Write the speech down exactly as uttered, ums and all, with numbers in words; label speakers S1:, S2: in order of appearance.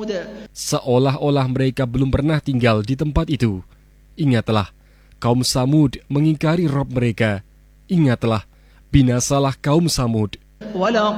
S1: seolah-olah mereka belum pernah tinggal di tempat itu. Ingatlah, kaum Samud mengingkari Rabb mereka. Ingatlah, binasalah kaum Samud.